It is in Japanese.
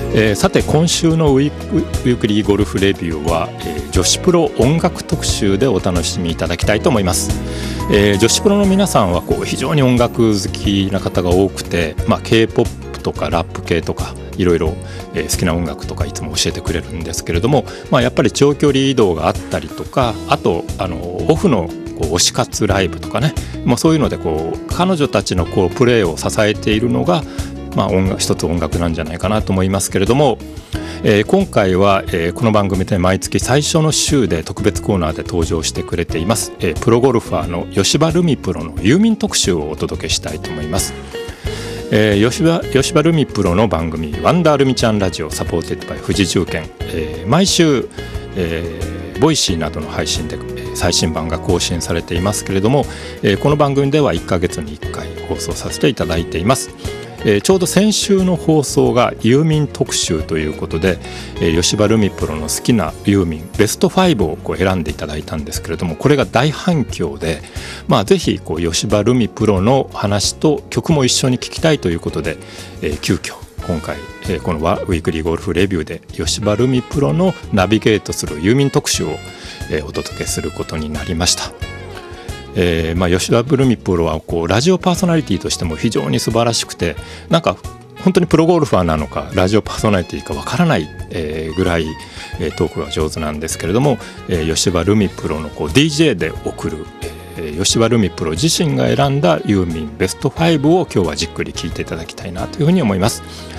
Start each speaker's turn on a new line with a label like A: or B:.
A: さて今週のウィークリーゴルフレビューは、女子プロ音楽特集でお楽しみいただきたいと思います。女子プロの皆さんは非常に音楽好きな方が多くて、K-POP とかラップ系とかいろいろ好きな音楽とかいつも教えてくれるんですけれども、やっぱり長距離移動があったりとか、あとオフの推し活ライブとかね、そういうので彼女たちのプレーを支えているのが、一つ音楽なんじゃないかなと思いますけれども、今回は、この番組で毎月最初の週で特別コーナーで登場してくれています、プロゴルファーの吉羽ルミプロのユーミン特集をお届けしたいと思います。吉羽ルミプロの番組ワンダールミちゃんラジオサポーテッドバイ富士重建、毎週、ボイシーなどの配信で、最新版が更新されていますけれども、この番組では1ヶ月に1回放送させていただいています。ちょうど先週の放送がユーミン特集ということで、吉羽ルミプロの好きなユーミンベスト5を選んでいただいたんですけれども、これが大反響で、ぜひ吉羽ルミプロの話と曲も一緒に聴きたいということで、急遽今回、このウィークリーゴルフレビューで吉羽ルミプロのナビゲートするユーミン特集を、お届けすることになりました。吉羽ルミプロはラジオパーソナリティとしても非常に素晴らしくて、本当にプロゴルファーなのかラジオパーソナリティかわからない、ぐらい、トークが上手なんですけれども、吉羽ルミプロのDJ で送る、吉羽ルミプロ自身が選んだユーミンベスト5を今日はじっくり聞いていただきたいなというふうに思います。